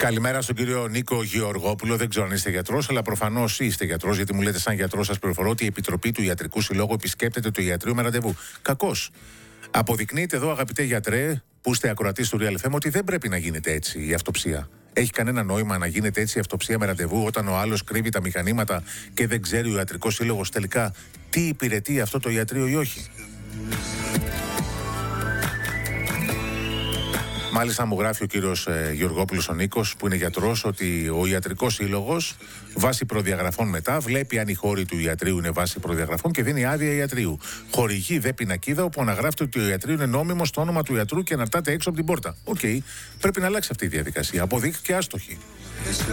Καλημέρα στον κύριο Νίκο Γεωργόπουλο. Δεν ξέρω αν είστε γιατρός, αλλά προφανώς είστε γιατρός, γιατί μου λέτε σαν γιατρός σας πληροφορώ ότι η Επιτροπή του Ιατρικού Συλλόγου επισκέπτεται το ιατρείο με ραντεβού. Κακώς. Αποδεικνύεται εδώ, αγαπητέ γιατρέ, που είστε ακροατής του Real FM, ότι δεν πρέπει να γίνεται έτσι η αυτοψία. Έχει κανένα νόημα να γίνεται έτσι η αυτοψία με ραντεβού, όταν ο άλλος κρύβει τα μηχανήματα και δεν ξέρει ο Ιατρικός Σύλλογος τελικά τι υπηρετεί αυτό το ιατρείο ή όχι? Μάλιστα, μου γράφει ο κύριος Γεωργόπουλος ο Νίκος, που είναι γιατρός, ότι ο Ιατρικός Σύλλογος βάσει προδιαγραφών μετά βλέπει αν οι χώροι του ιατρείου είναι βάσει προδιαγραφών και δίνει άδεια ιατρείου. Χορηγεί δε πινακίδα όπου αναγράφεται ότι ο ιατρείο είναι νόμιμο στο όνομα του ιατρού και αναρτάται έξω από την πόρτα. Οκ, πρέπει να αλλάξει αυτή η διαδικασία. Αποδείχθηκε άστοχη.